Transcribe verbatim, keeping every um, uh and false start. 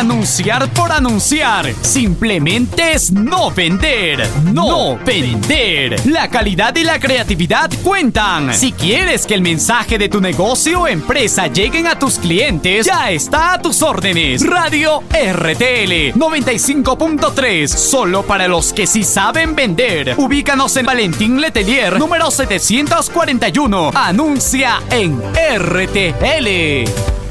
Anunciar por anunciar simplemente es no vender. No vender. La calidad y la creatividad cuentan. Si quieres que el mensaje de tu negocio o empresa lleguen a tus clientes, ya está a tus órdenes. Radio R T L noventa y cinco punto tres, solo para los que sí saben vender. Ubícanos en Valentín Letelier, número setecientos cuarenta y uno. Anuncia en R T L.